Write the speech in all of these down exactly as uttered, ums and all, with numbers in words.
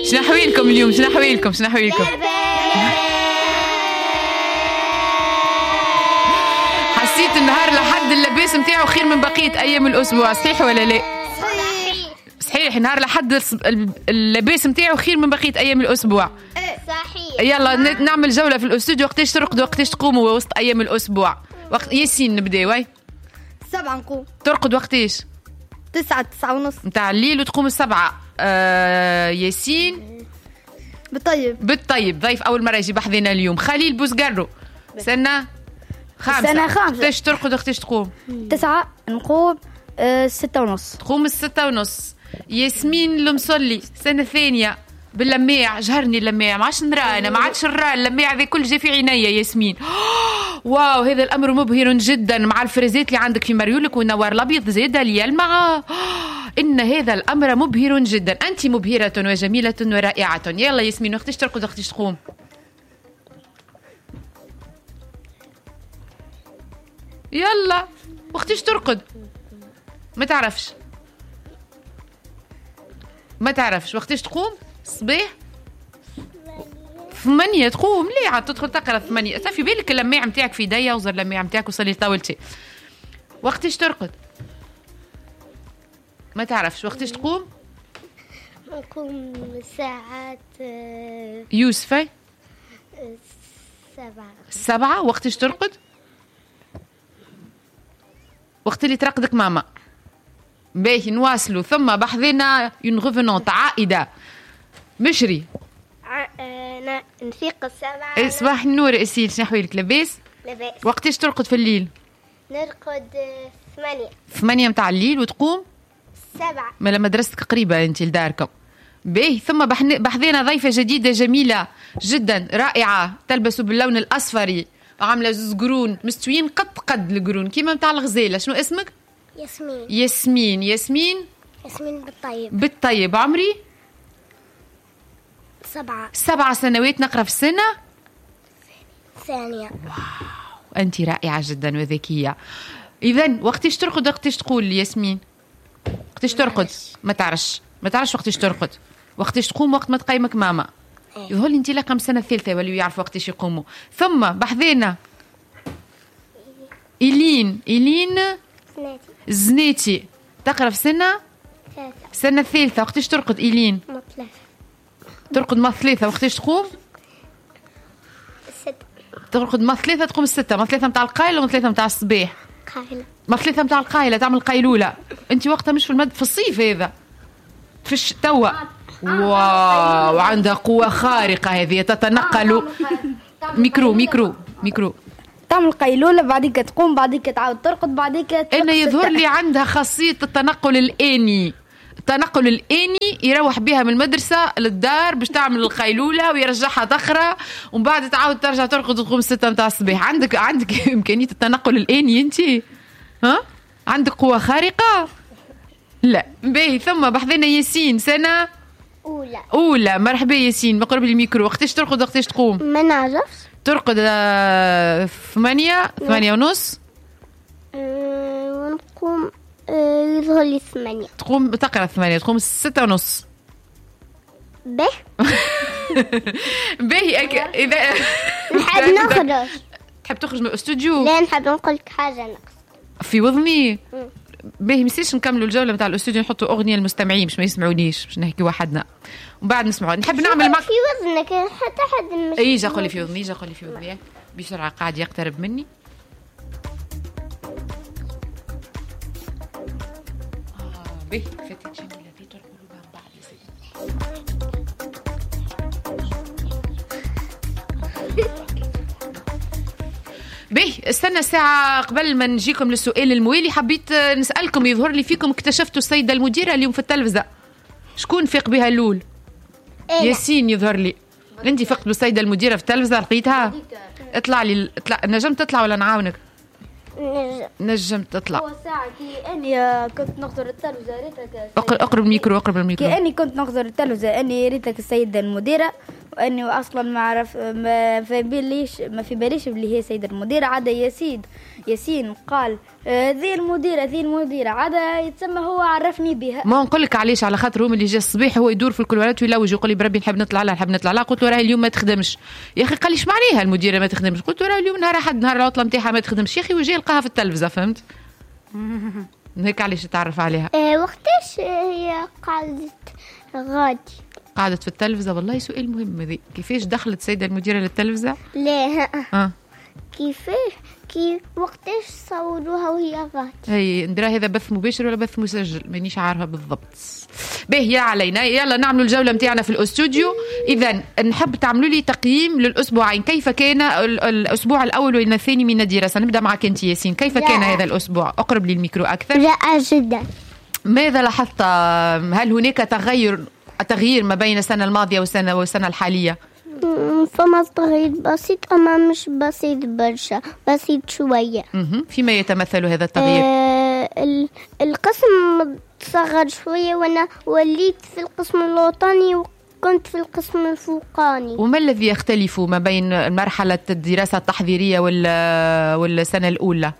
شنو حويلكم اليوم؟ شنو حويلكم؟ شنو حويلكم؟ حسيت النهار لحد اللباس نتاعو خير من بقية أيام الأسبوع، صحيح ولا لا؟ صحيح. صحيح، نهار لحد اللباس نتاعو خير من بقية أيام الأسبوع. صحيح. يلا نعمل جولة في الأستوديو. وقتاش ترقدوا؟ وقتاش تقوموا وسط أيام الأسبوع؟ وقت ياسين نبدا. واي سبعة نقوم. ترقد وقتاش؟ تسعة تسعة ونص متاع الليل وتقوم السبعة. آه ياسين بالطيب. بالطيب ضيف أول مرة يجي بحذنا اليوم. خليل بوزقرو سنة خامسة. سنة خامسة. وقتاش ترقد وقتاش تقوم؟ تسعة نقوم آه ستة ونص. تقوم الستة ونص. ياسمين المصلي سنة ثانية باللماع. جهرني اللماع ما عادش نرى أنا، ما عادش نرى اللماع ذي كل جا في عينيا. ياسمين واو هذا الأمر مبهر جدا مع الفريزات اللي عندك في مريولك والنوار الأبيض زيادة اللي يلمع. إن هذا الأمر مبهر جدا. أنت مبهرة وجميلة ورائعة. يلا ياسمين وقتاش ترقد وقتاش تقوم؟ يلا وقتاش ترقد؟ ما تعرفش ما تعرفش وقتاش تقوم؟ الصباح ثمانية تقوم. ليه عاد تدخل تقرا ثمانية؟ في بالك اللماع نتاعك في يديا وزر اللماع نتاعك وصلي طاولتي. وقتاش ترقد؟ ما تعرفش وقتاش تقوم؟ نقوم ساعات يوسف سبعة. سبعة. وقتاش ترقد؟ وقت اللي ترقدك ماما. باهي نواصلوا. ثم بحذنا اون غوفونونت عائدة مشري. أنا نفيق السبعة. صباح النور اسيل. شنو حوالك؟ لاباس؟ لاباس. وقتاش ترقد في الليل؟ نرقد ثمانية. ثمانية متاع الليل وتقوم؟ سبعة. ما مدرستك قريبة انت لداركم. باهي ثم بحذنا ضيفة جديدة جميلة جدا رائعة تلبس باللون الأصفري عاملة زوز قرون مستويين قد قد القرون كيما متاع الغزالة. شنو اسمك؟ ياسمين. ياسمين. ياسمين ياسمين بالطيب. بالطيب. عمري سبعة. سبع سنوات. نقرأ في السنة ثانية. واو أنت رائعة جدا وذكية. إذن وقتاش ترقد وقتاش تقول ياسمين؟ وقتاش ترقد؟ ما تعرفش ما تعرفش وقتاش ترقد. وقتاش تقوم؟ وقت ما تقيمك ماما. يظهر لي انت لقم سنه الثالثه وليو يعرفوا وقتاش يقوموا. ثم بحذينا إيلين. إيلين زناتي. زناتي تقرا في سنه ثلاثة. سنه الثالثه. وقتاش ترقد إيلين؟ ثلاثة. ترقد ما ثلاثه. وقتاش تقوم؟ ستة. ترقد ما ثلاثه تقوم السته. ما ثلاثه متاع القايله وما ثلاثه متاع الصباح. قايلة. ما ثلاثه متاع القايله تعمل قيلوله. انت وقتها مش في المد في الصيف هذا في التوا. واو عندها قوة خارقة هذه تتنقل. ميكرو ميكرو ميكرو. تعمل قيلولة بعدين تقوم بعدين تعاود ترقد بعدين أنا يظهر لي عندها خاصية التنقل الآني. التنقل الآني يروح بها من المدرسة للدار باش تعمل القيلولة ويرجعها تخرى ومن بعد تعاود ترجع ترقد وتقوم الستة متاع الصباح. عندك عندك إمكانية التنقل الآني أنت؟ ها؟ عندك قوة خارقة؟ لا. باهي ثم بحذنا ياسين سنة أولى. أولى. مرحبا ياسين مقرب الميكرو. وقتاش ترقد وقتاش تقوم؟ ما نعرفش. ترقد ثمانية ثمانية ونص. أه ونقوم أه يظهر لي ثمانية. تقوم تقرأ ثمانية تقوم ستة ونص. به باهي أك... إذا نحب نخرج. تحب تخرج من الاستوديو؟ لا نحب نقول لك حاجة نقص في وذني. باهي مسيش نكملوا الجولة متاع الاستوديو نحطوا أغنية للمستمعين باش ما يسمعونيش باش نحكي وحدنا ومن بعد نسمعوا. نحب نعمل معك في وزنك حتى حد مش ايجا قولي في وذني. ايجا قولي في وذني بسرعة قاعد يقترب مني. آه باهي فاتت جميلة في ترقلوا بها بعد يا سيدي. باهي استنى ساعة قبل ما نجيكم للسؤال الموالي حبيت نسألكم. يظهر لي فيكم اكتشفتوا السيدة المديرة اليوم في التلفزة. شكون فيق بها اللول؟ إيه؟ ياسين. يظهر لي انت فقت بالسيدة المديرة في التلفزة لقيتها؟ اطلع لي اطلع. نجم تطلع ولا نعاونك؟ نجم. نجم تطلع. هو ساعة كي أني كنت نحضر التلفزة ريتك اقرب الميكرو اقرب الميكرو. كي أني كنت نحضر التلفزة أني ريتك السيدة المديرة وأني أصلا ما عرف ما في باليش ما في باليش اللي هي سيدة المديرة. عدا ياسين ياسين قال آه، ذي المديرة ذي المديرة عاد يتسمى هو عرفني بها. ما نقول لك علاش، على خاطر هم اللي جا الصباح هو يدور في الكلوارات ويلوج يقول لي بربي نحب نطلع لها نحب نطلع لها. قلت له راهي اليوم ما تخدمش. يا اخي قال لي اش معناها المديرة ما تخدمش؟ قلت له راهي اليوم نهار احد نهار العطلة نتاعها ما تخدمش. يا اخي وجاي يلقاها في التلفزة فهمت. هيك علاش تعرف عليها. آه وقتاش هي قعدت غادي؟ قعدت في التلفزة. والله سؤال مهم هذي، كيفاش دخلت سيدة المديرة للتلفزة؟ لا اه كيفاش كيف وقتاش صوروها وهي غادي؟ هي ندرا هذا بث مباشر ولا بث مسجل مانيش عارفه بالضبط. باهي يا علينا، يلا نعملوا الجوله نتاعنا في الاستوديو. اذا نحب تعملوا لي تقييم للاسبوعين، كيف كان الاسبوع الاول والثاني من الدراسه؟ نبدا معك انت ياسين، كيف كان هذا الاسبوع؟ اقرب لي الميكرو اكثر. رائع جدا. ماذا لاحظت؟ هل هناك تغير تغيير ما بين السنه الماضيه والسنه والسنه الحاليه؟ فما تغيير بسيط أما مش بسيط برشا، بسيط شوية. فيما يتمثل هذا التغيير؟ آه القسم تصغر شوية وأنا وليت في القسم الوطني وكنت في القسم الفوقاني. وما الذي يختلف ما بين مرحلة الدراسة التحضيرية والسنة الأولى؟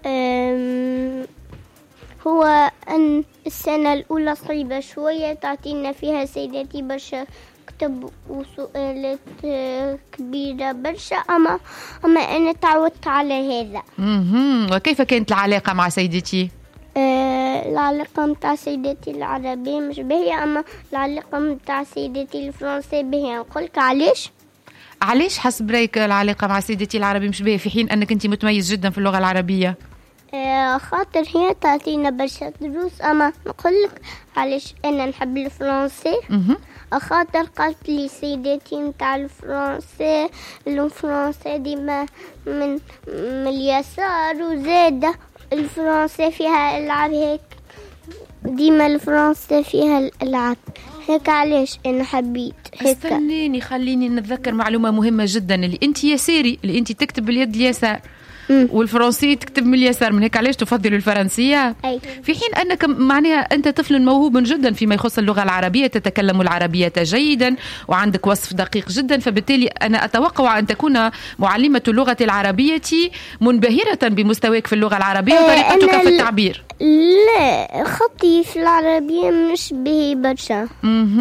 هو أن السنة الأولى صعبة شوية، تعطينا فيها سيدتي برشا كتب وسؤالات كبيرة برشا، أما أما أنا تعودت على هذا. اها. وكيف كانت العلاقة مع سيدتي؟ آه العلاقة متاع سيدتي العربية مش باهية، أما العلاقة متاع سيدتي الفرنسية باهية. نقولك علاش؟ علاش حسب رأيك العلاقة مع سيدتي العربية مش باهية في حين أنك أنت متميز جدا في اللغة العربية؟ آه خاطر هي تعطينا برشا دروس، أما نقولك علاش أنا نحب الفرنسي. خاطر قالت لي سيدتي نتاع الفرنسي الفرنسي ديما من من اليسار، وزادة الفرنسي فيها العاب هيك، ديما الفرنسي فيها الالعاب هيك، علاش انا حبيت هيك. استنيني خليني نتذكر معلومة مهمة جدا، اللي انت يساري، اللي انت تكتب باليد اليسار والفرنسية تكتب من اليسار، من هيك علاش تفضل الفرنسية؟ أي. في حين أنك معناها أنت طفل موهوب جدا فيما يخص اللغة العربية، تتكلم العربية جيدا وعندك وصف دقيق جدا، فبالتالي أنا أتوقع أن تكون معلمة اللغة العربية منبهرة بمستواك في اللغة العربية وطريقتك في التعبير. لا خطي في العربية مش به برشا.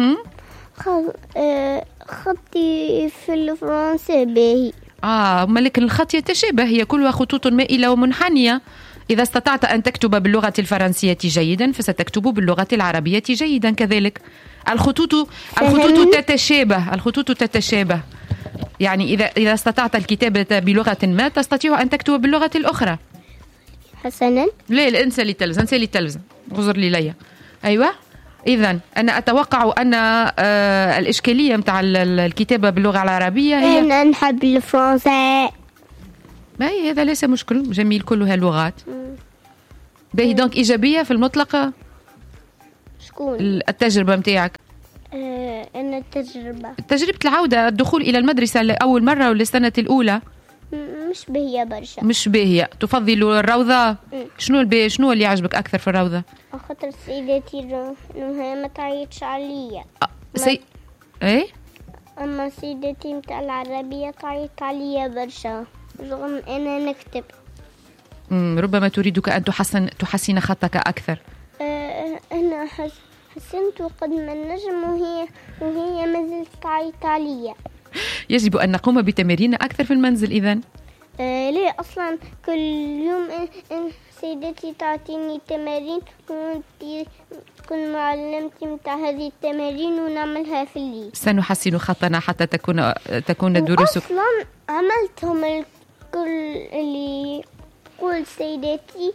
خطي في الفرنسي باهي. آه ملك الخط يتشابه، هي كلها خطوط مائلة ومنحنية. إذا استطعت أن تكتب باللغة الفرنسية جيدا فستكتب باللغة العربية جيدا كذلك. الخطوط الخطوط تتشابه، الخطوط تتشابه. يعني إذا إذا استطعت الكتابة بلغة ما تستطيع أن تكتب باللغة الأخرى. حسنا. لا انسى لي التلفزة، انسى لي التلفزة، غزر لي ليا. أيوة. إذن أنا أتوقع أن آه الإشكالية متاع الكتابة باللغة العربية هي أنا نحب الفرنسي. ما هي هذا ليس مشكل، جميل كلها لغات. باهي دونك إيجابية في المطلق. شكون؟ التجربة متاعك. آه أنا التجربة تجربة العودة، الدخول إلى المدرسة لأول مرة وللسنة الأولى مش باهية برشا. مش باهية. تفضل الروضة؟ شنو البي شنو اللي عجبك أكثر في الروضة؟ خاطر سيدتي إنها ما تعيطش عليا. أه سي إيه؟ أما سيدتي متاع العربية تعيط عليا برشا رغم أنا نكتب. امم ربما تريدك أن تحسن تحسن خطك أكثر. أه أنا حس حسنت قد ما النجم وهي وهي ما زلت تعيط عليا. يجب أن نقوم بتمارين أكثر في المنزل إذن. آه ليه أصلا كل يوم إن إن سيدتي تعطيني تمارين، كنت كن معلمتي متاع هذه التمارين ونعملها في الليل. سنحسن خطنا حتى تكون تكون دروسك. أصلا عملتهم الكل اللي قول سيدتي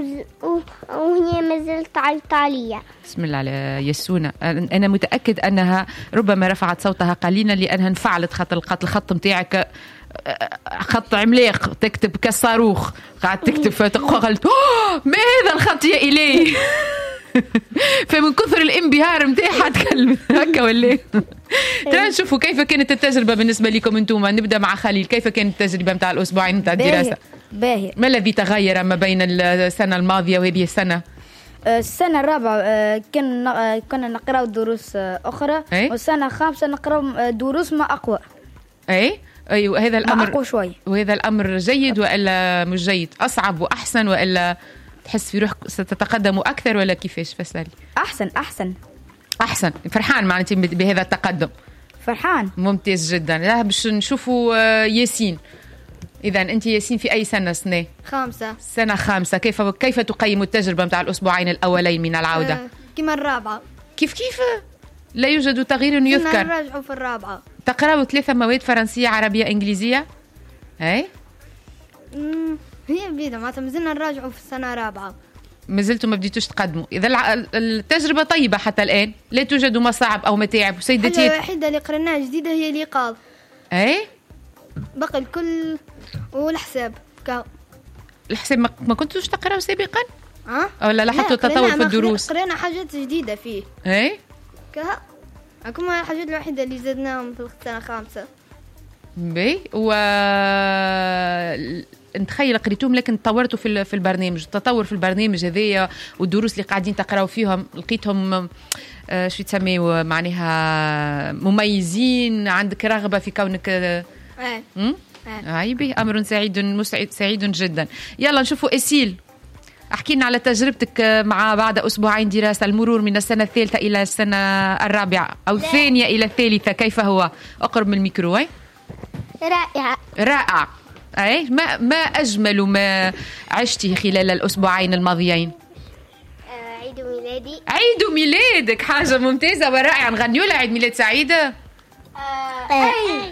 وهي ما زلت تعيط عليا. بسم الله على يسونا. أنا متأكد أنها ربما رفعت صوتها قليلا لأنها انفعلت، خط الخط الخط متاعك خط عملاق، تكتب كالصاروخ، قاعد تكتب فقلت ما هذا الخط يا إلهي. فمن كثر الانبهار متاعها تكلم هكا ولا. ترى نشوفوا كيف كانت التجربة بالنسبة لكم انتم. نبدأ مع خليل، كيف كانت التجربة متاع الأسبوعين متاع الدراسة؟ باهي. ما الذي تغير ما بين السنة الماضية وهذه السنة؟ السنة الرابعة كنا كنا نقرأ دروس أخرى، والسنة الخامسة نقرأ دروس ما أقوى. أي أيوة هذا الأمر أقوى شوي. وهذا الأمر جيد وإلا مش جيد؟ أصعب وأحسن وإلا تحس في روحك ستتقدم أكثر ولا كيفاش؟ فسالي. أحسن أحسن أحسن. فرحان معناتها بهذا التقدم؟ فرحان. ممتاز جدا. لا باش نشوفوا ياسين. إذا أنت ياسين في أي سنة سنة؟ خامسة. سنة خامسة. كيف كيف تقيم التجربة متاع الأسبوعين الأولين من العودة؟ أه كما الرابعة. كيف كيف؟ لا يوجد تغيير يذكر. نراجعوا في الرابعة. تقرأوا ثلاثة مواد: فرنسية، عربية، إنجليزية. أي؟ امم هي بدينا ما تمزلنا نراجعوا في السنة الرابعة. ما زلتوا ما بديتوش تقدموا. إذا التجربة طيبة حتى الآن، لا توجد مصاعب أو متاعب. سيدتي الحاجة الوحيدة اللي قرناها جديدة هي الإيقاظ. أي؟ بقى الكل والحساب. كا. الحساب ما كنتوش تقرأوا سابقا؟ أه؟ ولا لاحظتوا تطور في الدروس؟ قرينا حاجات جديدة فيه. أي؟ كا. هكما الحاجات الوحيدة اللي زدناهم في السنة خامسة. بي و نتخيل قريتوهم لكن تطورتوا في في البرنامج. التطور في البرنامج هذايا والدروس اللي قاعدين تقراو فيهم لقيتهم آه شو تسميوا معناها مميزين؟ عندك رغبة في كونك ايه امم عيبي. امر سعيد مسعد سعيد جدا. يلا نشوفوا اسيل، احكي لنا على تجربتك مع بعد اسبوعين دراسة، المرور من السنة الثالثة الى السنة الرابعة او الثانية الى الثالثة، كيف هو؟ اقرب من الميكرو. اي رائع رائع. أي ما ما أجمل ما عشتي خلال الأسبوعين الماضيين؟ آه عيد ميلادي. عيد ميلادك حاجة ممتازة ورائعة. نغنيوا له عيد ميلاد سعيدة. آه. أي.